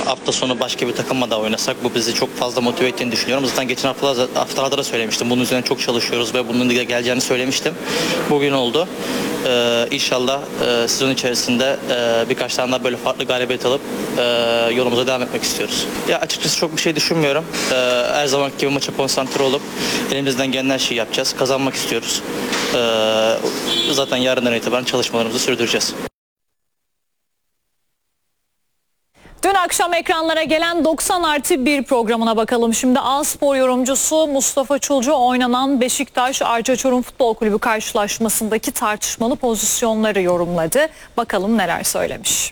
hafta sonu başka bir takımla da oynasak bu bizi çok fazla motive ettiğini düşünüyorum. Zaten geçen haftalarda da söylemiştim. Bunun üzerine çok çalışıyoruz ve bunun da geleceğini söylemiştim. Bugün oldu. İnşallah sezon içerisinde birkaç tane daha böyle farklı galibiyet alıp yolumuza devam etmek istiyoruz. Ya açıkçası çok bir şey düşünmüyorum. Her zamanki gibi maça konsantre olup elimizden gelen her şeyi yapacağız. Kazanmak istiyoruz. Zaten yarından itibaren çalışmalarımızı sürdüreceğiz. Dün akşam ekranlara gelen 90+1 programına bakalım. Şimdi A-Spor yorumcusu Mustafa Çulcu oynanan Beşiktaş-Arca Çorum Futbol Kulübü karşılaşmasındaki tartışmalı pozisyonları yorumladı. Bakalım neler söylemiş.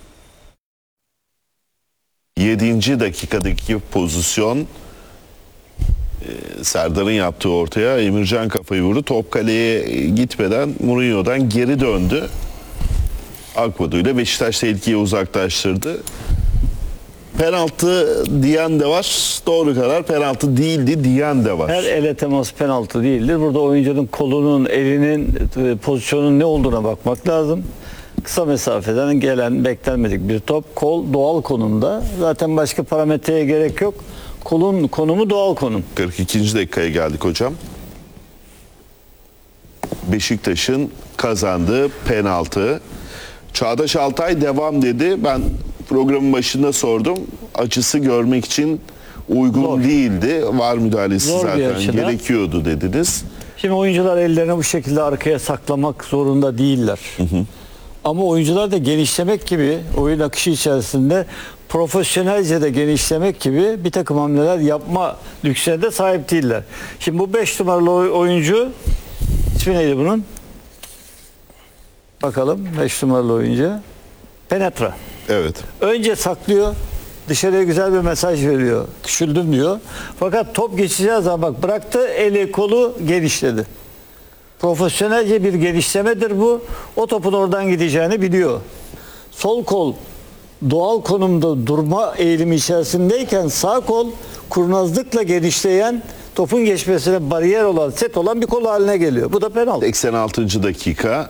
7. dakikadaki pozisyon, Serdar'ın yaptığı ortaya Emircan kafayı vurdu. Top kaleye gitmeden Mourinho'dan geri döndü. Akbadu ile Beşiktaş tehlikeyi uzaklaştırdı. Penaltı diyen de var. Doğru karar penaltı değildi diyen de var. Her ele temas penaltı değildir. Burada oyuncunun kolunun, elinin pozisyonun ne olduğuna bakmak lazım. Kısa mesafeden gelen beklenmedik bir top. Kol doğal konumda. Zaten başka parametreye gerek yok. Kolun konumu doğal konum. 42. dakikaya geldik hocam. Beşiktaş'ın kazandığı penaltı. Çağdaş Altay devam dedi. Ben programın başında sordum. Açısı görmek için uygun Zor. değildi. VAR müdahalesi Zor zaten gerekiyordu dediniz. Şimdi oyuncular ellerini bu şekilde arkaya saklamak zorunda değiller. Ama oyuncular da genişlemek gibi oyun akışı içerisinde profesyonelce de genişlemek gibi bir takım hamleler yapma lüksüne de sahip değiller. Şimdi bu 5 numaralı oyuncu, ismi neydi bunun? Bakalım 5 numaralı oyuncu. Penetra. Evet. Önce saklıyor. Dışarıya güzel bir mesaj veriyor. Küçüldüm diyor. Fakat top geçeceği zaman bak bıraktı, eli kolu genişledi. Profesyonelce bir genişlemedir bu. O topun oradan gideceğini biliyor. Sol kol doğal konumda durma eğilimi içerisindeyken sağ kol kurnazlıkla genişleyen, topun geçmesine bariyer olan, set olan bir kol haline geliyor. Bu da penaltı. 86. dakika.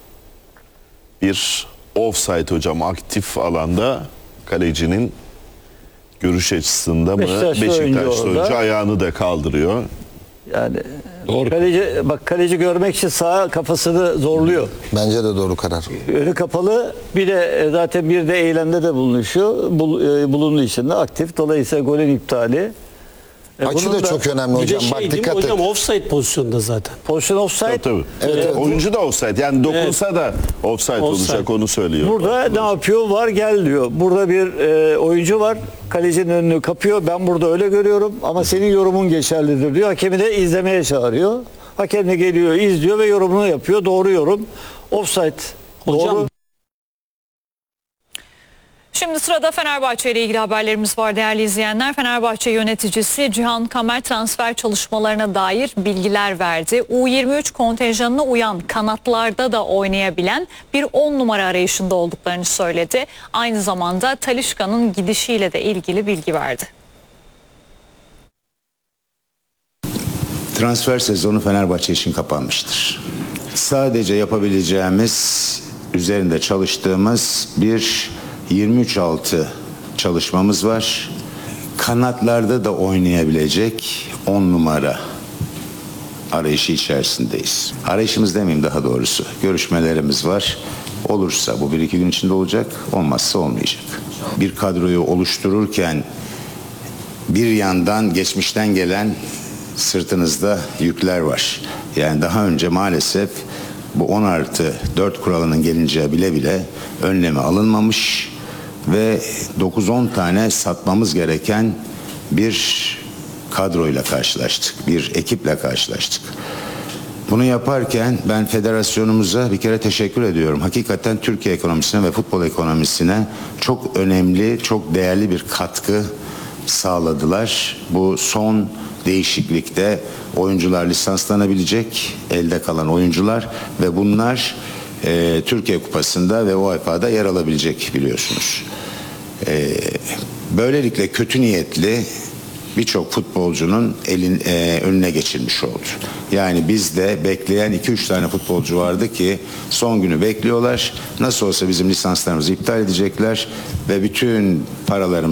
Bir offside hocam, aktif alanda kalecinin görüş açısında mı? Beşiktaşlı oyuncu ayağını da kaldırıyor. Yani kaleci görmek için sağ kafasını zorluyor. Bence de doğru karar. Önü kapalı, bir de zaten bir de eylemde de bulunduğu için de aktif. Dolayısıyla golün iptali. Açı da çok önemli hocam. Bak dikkat et. Hocam offside pozisyonda zaten. Pozisyon offside. Tabii. Evet. Oyuncu da offside. Yani dokunsa da offside olacak, onu söylüyor. Burada ne yapıyor? Var gel diyor. Burada bir oyuncu var. Kalecinin önünü kapıyor. Ben burada öyle görüyorum ama senin yorumun geçerlidir diyor. Hakemi de izlemeye çağırıyor. Hakem de geliyor, izliyor ve yorumunu yapıyor. Doğru yorum. Offside. Hocam, doğru. Şimdi sırada Fenerbahçe ile ilgili haberlerimiz var değerli izleyenler. Fenerbahçe yöneticisi Cihan Kamer transfer çalışmalarına dair bilgiler verdi. U23 kontenjanına uyan, kanatlarda da oynayabilen bir 10 numara arayışında olduklarını söyledi. Aynı zamanda Talisca'nın gidişiyle de ilgili bilgi verdi. Transfer sezonu Fenerbahçe için kapanmıştır. Sadece yapabileceğimiz, üzerinde çalıştığımız bir 23-6 çalışmamız var. Kanatlarda da oynayabilecek 10 numara arayışı içerisindeyiz. Arayışımız demeyeyim daha doğrusu. Görüşmelerimiz var. Olursa bu 1-2 gün içinde olacak, olmazsa olmayacak. Bir kadroyu oluştururken bir yandan geçmişten gelen sırtınızda yükler var. Yani daha önce maalesef bu 10+4 kuralının gelince bile bile önlemi alınmamış ve 9-10 tane satmamız gereken bir kadroyla karşılaştık. Bir ekiple karşılaştık. Bunu yaparken ben federasyonumuza bir kere teşekkür ediyorum. Hakikaten Türkiye ekonomisine ve futbol ekonomisine çok önemli, çok değerli bir katkı sağladılar. Bu son değişiklikte oyuncular lisanslanabilecek, elde kalan oyuncular ve bunlar Türkiye Kupası'nda ve UEFA'da yer alabilecek biliyorsunuz. Böylelikle kötü niyetli birçok futbolcunun önüne geçilmiş oldu. Yani bizde bekleyen 2-3 tane futbolcu vardı ki son günü bekliyorlar. Nasıl olsa bizim lisanslarımızı iptal edecekler ve bütün paralarımızı